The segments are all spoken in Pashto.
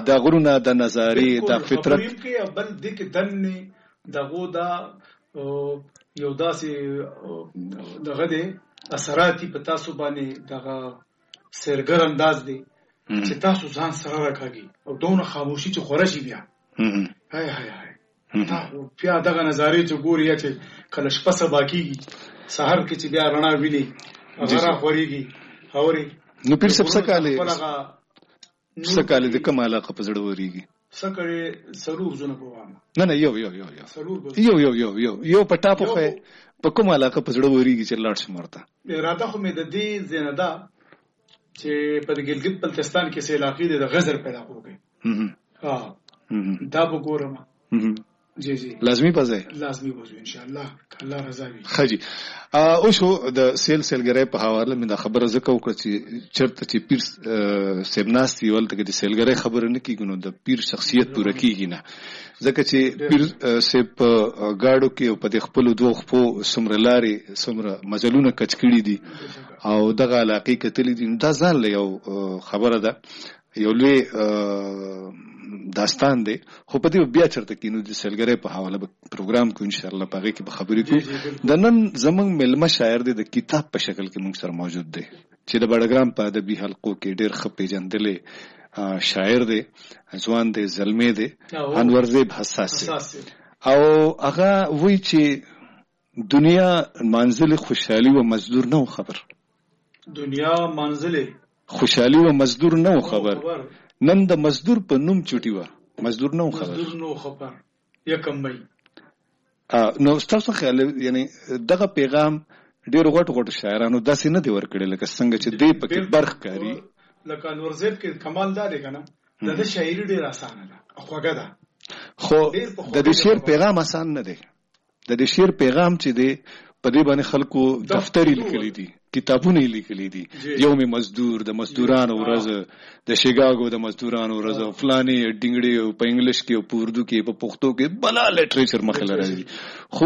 دا غرونه د نظارې د فطرت کې بل د کې دنه دغه دا یو داسې دغه دي اثراتي په تاسو باندې دغه سرګر انداز دي چې تاسو ځان سره راکاږي او دونه خاموشي چې خورشي بیا هاي هاي هاي دا بیا دغه نظارې چې ګوري چې کله شپه سبا کیږي سحر کې چې بیا رڼا ویني هغه خوريږي اوري نو پیر سب سکاله د کوم علاقه په زړه وريږي سکړې سرور زونه کوم نه یو پټاپو په کوم علاقه په زړه وريږي چې لاړ شمارته اراده خو مې د دې زیندا چې په ګلګت بلتستان کې سیلاقي د غزر پیدا کوي دا وګورم جی لازمی پځه ان شاء الله الله رضا وي خجی او شو د سیلګری په حواله مې د خبره زکه وکړه چې چرته چې پیر سیمناستي ولته کې د سیلګری خبره نه کیږي نو د پیر شخصیت پوره کیږي نه ځکه چې پیر سیب گاډو کې په د خپل دوه خپو سمرلاري سمره مجلونه کچکړي دي او دغه علاقې کتلې دي دا ځان له یو خبره ده یو لوی داستان دی خو په دې بیا چرته کینو د سیلګری په حواله به پروګرام کو ان شاء الله پاره کې به خبرې کو د نن زمنګ ملما شاعر دی د کتاب په شکل کې موږ سره موجود دی چې د بډګرام په ادبي حلقو کې ډېر خپې جندلې شاعر دی ځوان دی زلمی دی انور زیب حساس او هغه وایي چې دنیا منزل خوشحالي و مزدور نه خبر دنیا منزل خوشحالي و مزدور نه خبر نن د مزدور په نوم چوټي و مزدور نه خبر یکم مې نو تاسو خیال یعنی دغه پیغام ډیر غټ شاعرانو داسې نه دی ورکړل لکه څنګه چې دی پکې برخ کاری لکه انور زیب کې کمال دا دی کنه د شاعري ډیر اسانه ده خوګه ده خو د دې شعر پیغام آسان نه دی د دې شعر پیغام چې دی په دې باندې خلکو دفتري لیکلي دي کتابونه لیکلي دي یوم مزدور د مزدورانو ورځ د شیکاګو د مزدورانو ورځ فلاني ډنګړي په انګلیش کې او په اردو کې په پښتو کې بلا لټریچر مخه لري خو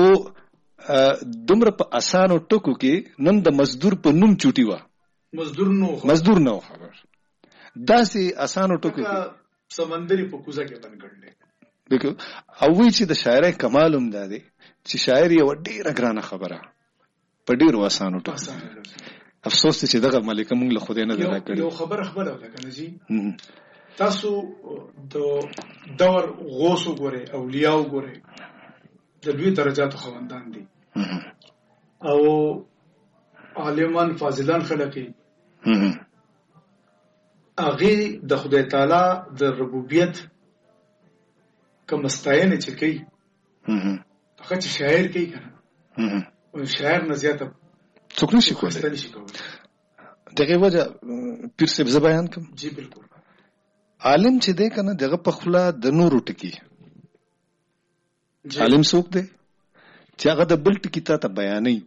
دومره په اسانو ټکو کې نن د مزدور په نوم چوټي و مزدور نو خبر داسې اسانو ټکو کې سمندري په کوزه کې بند کړل دغه او وی چې د شاعرۍ کمال هم ده چې شاعر یو ډیره ګرانه خبره په ډیرو اسانو ټکو افسوس چې دغه ملک موږ له خدای نه درا کړی یو خبره ده کنه جی تاسو د دور غوث وګوره اولیاء وګوره د لوی درجاتو خواندان دي او عالمان فاضلان خلقي هغه د خدای تعالی د ربوبیت کوم استاینه چې کوي هغه چې شاعر کوي کنه او شاعر نه زیاته څوک نشي کولای دغه وجه پیر صاحب ز بیان کوم جی بالکل عالم چې دی کنه دغه په خلا د نورو ټکی عالم څوک دی چې هغه د بل ټکی ته بیانې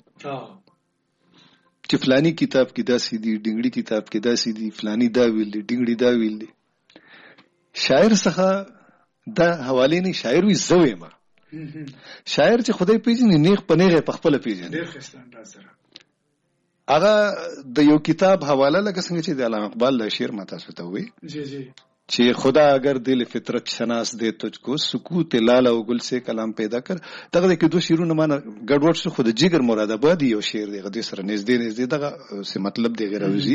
چې فلانی کتاب کې داسې دي ډنګړي کتاب کې داسې دي فلانی دا ویل دي ډنګړي دا ویل دي شاعر څخه دا حواله نه شاعر وي زوې ما شاعر چې خدای پیژني نیغ پنیغه په خپل پیژني ډېر ښه سره هغه د یو کتاب حواله لکه څنګه چې د علامه اقبال له شعر ماته سوته وي جی جی چې خدا اگر دل فطرت شناس دے تجھ کو سکوت لال او گل سے کلام پیدا کر دغه کې دوه شعرونه مانه ګډوډ شو خود جګر مراد آبادی یو شعر دی غدي سره نږدې دغه څه مطلب دی غیر اوزی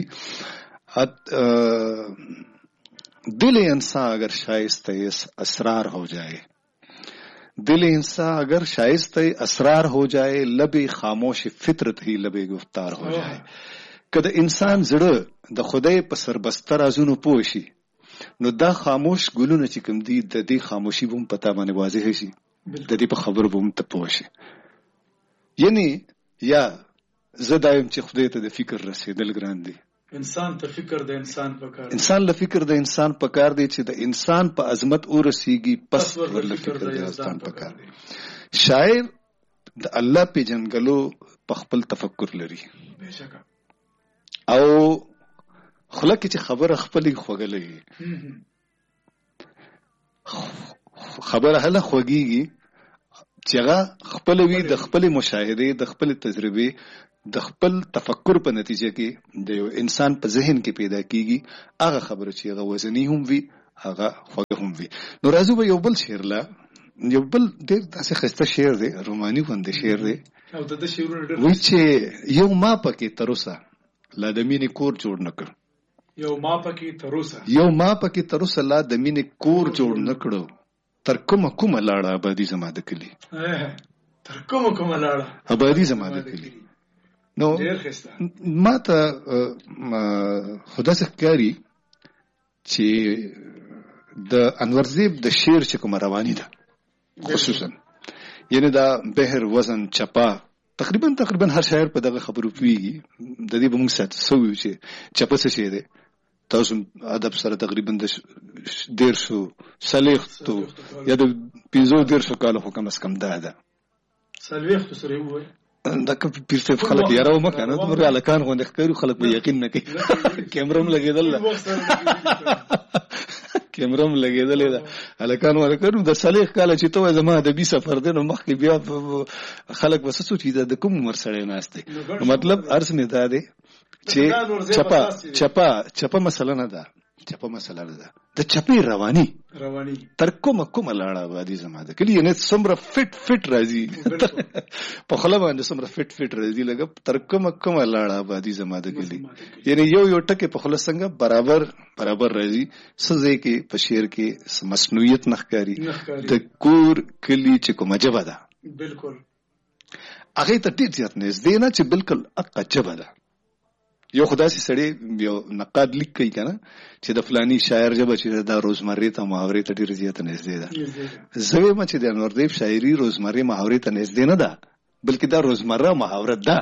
دل انسان اگر شائستہ اسرار ہو جائے دل انسان اگر شائستہ اسرار ہو جائے لب خاموش فطرت ہی لب گفتار ہو جائے کله انسان زړه د خدای په سربستر ازونو پوشي نو دا خاموش ګلونه چې کوم دي د دې خاموشي بوم پتا باندې واضح شي د دې په خبر بوم ته پوشي یعنی یا زدایم چې خدای ته د فکر رسیدل ګران دي انسان ته فکر د انسان پکار انسان له فکر د انسان پکار دی چې د انسان په عظمت ورسیږي پس له فکر د انسان پکار دی شاعر د الله په جنګلو په خپل تفکر لري بهشکه او خلک چې خبره خپلې خوګلې خبره هله خوګيږي چې هغه خپل وی د خپل مشاهده د خپل تجربه د خپل تفکر په نتیجه کې د یو انسان په ذهن کې پیدا کیږي هغه خبره چې هغه وزنی هم وي هغه خوږه هم وي. نو راځو به یو بل شعر لا، یو بل ډېر داسې ښایسته شعر دی، روماني غوندې شعر دی، او د شعرونه ډېر وایي چې یو ما پکې تر اوسه لا د مینې کور جوړ نه کړ. یو ما پکې تر اوسه لا د مینې کور جوړ نه کړو، تر کومه لاړه آبادي زما د کلي. تر کومه لاړه آبادي زما د کلي. نو ما ته خو داسې ښکاري چې د انورزیب د شعر چې کومه رواني ده خصوصا، یعنی دا بحر وزن چپا تقریبا هر شاعر په دغه خبرو پوهیږي. د دې به موږ سوي چې چپه څه شی دی. تاسو ادب سره تقریبا د 150 سلیختو یا د 15 کالو خو کم از کم ده سلیختو سره وای دا پیر صاحب خلک یاره ومه کنه د الکان غونډه ښکاري، خلک به یقین نه کوي. کیمرم لګیدل ده الکان ورکړو د صالح کاله چې ته زما د بي سفر دی، نو مخکې بیا خلک وسه سوچي د کوم عمر سره ناشته. مطلب ارس نه ده دی چې چپا مسله نه ده، د چپې رواني تر کومه لاړه آبادي زما د کلي. یعنی څومره فټ راځي په خوله باندې، څومره فټ راځي لکه تر کومه لاړه آبادي زما د کلي. یعنی یو ټکي په خوله څنګه برابر راځي. سزې کې په شعر کې مصنوعیت نه ښکاري. د کور کلي چې کومه ژبه ده بالکل هغه ته ډېر زیات نږدې نه چې بالکل اقا ژبه ده. یو خداسي سړی یو نقاد لیک کوي کنه چې د فلانی شاعر ژبه چې دا روزمره ته محاورې ته ډېر زیات نږدې ده. زه وایم چې د انوردیب شاعري روزمره محاورې ته نږدې نه ده، بلکې دا روزمره محاوره ده.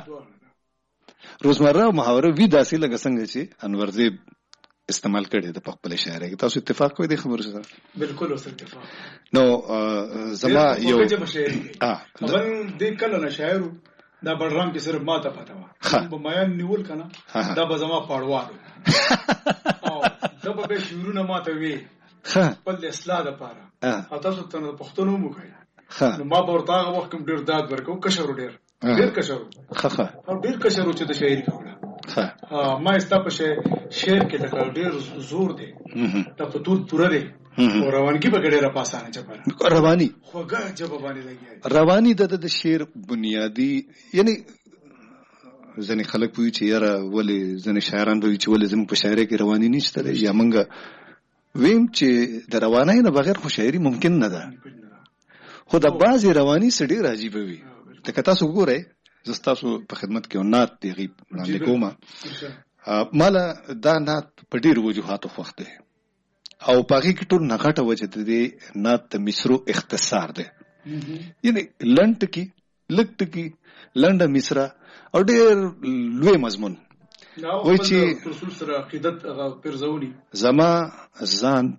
روزمره محاوره وی داسې لکه څنګه چې انوردیب استعمال کړي د خپل شاعري کې. تاسو اتفاق کوئ د خبرو سره؟ بالکل اوس اتفاق. نو زما یو خبر دې کله نه شاعر دا بلرام کې صرف ما ته پته وه به میان نیول کنه دا به زما پاړوالو او دا به شعرونه ما ته وی خپل اصلاح دپاره او تاسو ته د پښتو نوم وکړئ. نو ما به ورته هغه وخت کوم ډېر داد ورکوم کشرو ډېر کشرو او ډېر کشرو چې د شاعري کوله. ما ستا په شعر کې لکه ډېر زور دی، دا په تور پوره دی او روانګي به ډېره په اسانه چپره رواني خوږه ژبه باندې لګي. رواني د شعر بنیادی، یعنی ځینې خلک وایي چې یاره ولې ځینې شاعران به وایي چې ولې زموږ په شاعرۍ کې رواني نشته دی، یا موږ ویم چې د روانۍ نه بغیر خو شاعري ممکن نه ده. خو د بعضې رواني څه ډېر عجیبه وي. لکه تاسو ګورئ زه ستاسو په خدمت کې یو نعت دی هغې وړاندې کومه. ماله دا نعت په ډېرو وجوهاتو خوښ دی او په هغې کې ټول نه غټه وجه د دې نعت د مصرو اختصار دی. یعنی لنډ ټکي لږ ټکي لنډه مصره او ډېر لوی مضمون. وایي چې زما ځان